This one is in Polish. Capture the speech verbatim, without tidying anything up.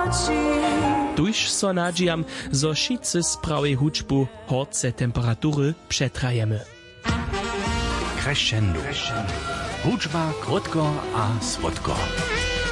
Tuž so nadžijam, zo šicy sprawej hučbu horce temperatury przetrajemy. Crescendo. Hučba krótko a słodko.